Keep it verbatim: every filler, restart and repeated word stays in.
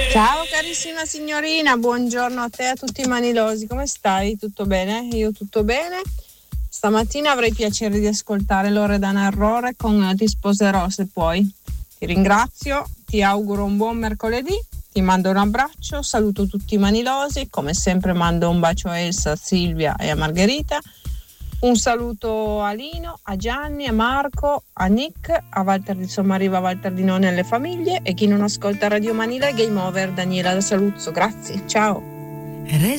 Ciao carissima signorina, buongiorno a te e a tutti i manilosi, come stai? Tutto bene? Io tutto bene. Stamattina avrei piacere di ascoltare Loredana Errore con Ti sposerò se puoi. Ti ringrazio, ti auguro un buon mercoledì, ti mando un abbraccio, saluto tutti i manilosi, come sempre mando un bacio a Elsa, a Silvia e a Margherita. Un saluto a Lino, a Gianni, a Marco, a Nick, a Walter di Sommariva, a Walter di Noni, alle famiglie, e chi non ascolta Radio Manila è Game Over. Daniela da Saluzzo, grazie, ciao.